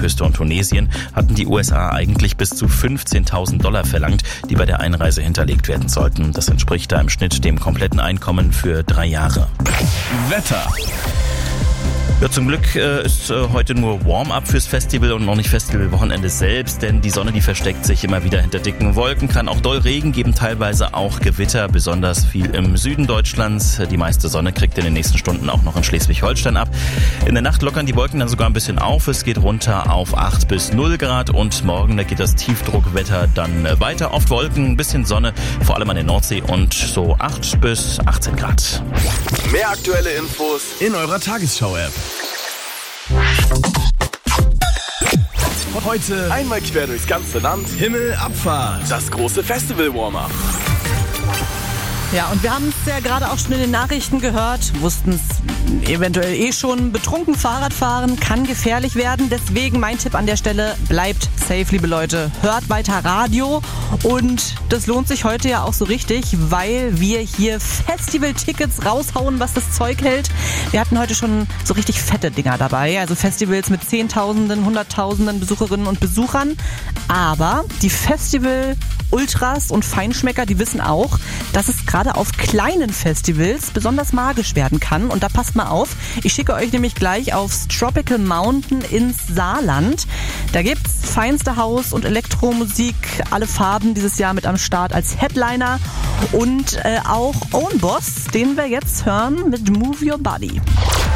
Nordküste und Tunesien hatten die USA eigentlich bis zu $15.000 verlangt, die bei der Einreise hinterlegt werden sollten. Das entspricht da im Schnitt dem kompletten Einkommen für 3 Jahre. Wetter. Ja, zum Glück ist heute nur Warm-up fürs Festival und noch nicht Festivalwochenende selbst, denn die Sonne, die versteckt sich immer wieder hinter dicken Wolken, kann auch doll Regen geben, teilweise auch Gewitter, besonders viel im Süden Deutschlands. Die meiste Sonne kriegt in den nächsten Stunden auch noch in Schleswig-Holstein ab. In der Nacht lockern die Wolken dann sogar ein bisschen auf, es geht runter auf 8 bis 0 Grad und morgen, da geht das Tiefdruckwetter dann weiter. Oft Wolken, ein bisschen Sonne, vor allem an der Nordsee und so 8 bis 18 Grad. Mehr aktuelle Infos in eurer Tagesschau-App. Heute einmal quer durchs ganze Land. Himmelabfahrt. Das große Festival-Warm-up. Ja, und wir haben es ja gerade auch schon in den Nachrichten gehört, wussten es eventuell schon, betrunken Fahrrad fahren kann gefährlich werden. Deswegen mein Tipp an der Stelle, bleibt safe, liebe Leute. Hört weiter Radio und das lohnt sich heute ja auch so richtig, weil wir hier Festival-Tickets raushauen, was das Zeug hält. Wir hatten heute schon so richtig fette Dinger dabei, also Festivals mit Zehntausenden, Hunderttausenden Besucherinnen und Besuchern. Aber die Festival-Ultras und Feinschmecker, die wissen auch, dass es gerade auf kleinen Festivals besonders magisch werden kann. Und da passt mal auf, ich schicke euch nämlich gleich aufs Tropical Mountain ins Saarland. Da gibt's feinste Haus- und Elektromusik, alle Farben dieses Jahr mit am Start als Headliner. Und auch Own Boss, den wir jetzt hören mit Move Your Body.